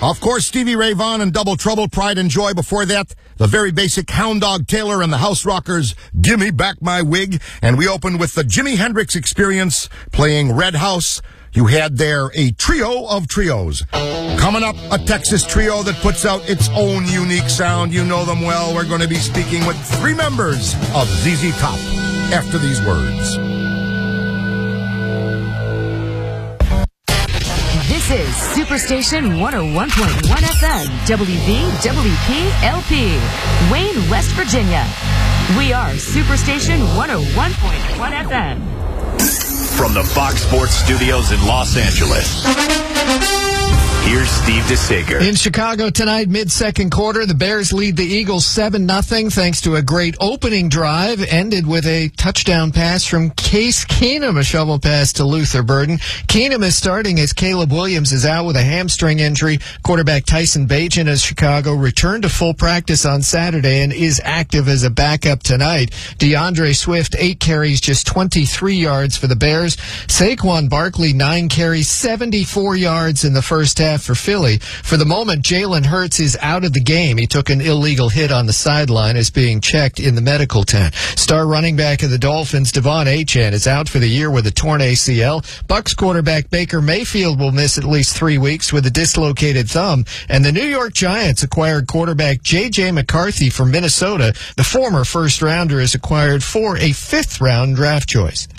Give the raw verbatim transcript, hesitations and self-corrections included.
Of course, Stevie Ray Vaughan and Double Trouble, Pride and Joy. Before that, the very basic Hound Dog Taylor and the House Rockers, Gimme Back My Wig. And we opened with the Jimi Hendrix Experience playing Red House. You had there a trio of trios. Coming up, a Texas trio that puts out its own unique sound. You know them well. We're going to be speaking with three members of Z Z Top after these words. This is Superstation one oh one point one F M, W V W P L P, Wayne, West Virginia. We are Superstation one oh one point one F M. From the Fox Sports Studios in Los Angeles, here's Steve DeSager. In Chicago tonight, mid-second quarter, the Bears lead the Eagles seven nothing thanks to a great opening drive, ended with a touchdown pass from Case Keenum, a shovel pass to Luther Burden. Keenum is starting as Caleb Williams is out with a hamstring injury. Quarterback Tyson Bagent of Chicago returned to full practice on Saturday and is active as a backup tonight. DeAndre Swift, eight carries, just twenty-three yards for the Bears. Saquon Barkley, nine carries, seventy-four yards in the first half for Philly. For the moment, Jalen Hurts is out of the game. He took an illegal hit on the sideline, is being checked in the medical tent. Star running back of the Dolphins, Devon Achane, is out for the year with a torn A C L. Bucs quarterback Baker Mayfield will miss at least three weeks with a dislocated thumb. And the New York Giants acquired quarterback J J McCarthy from Minnesota. The former first-rounder is acquired for a fifth-round draft choice.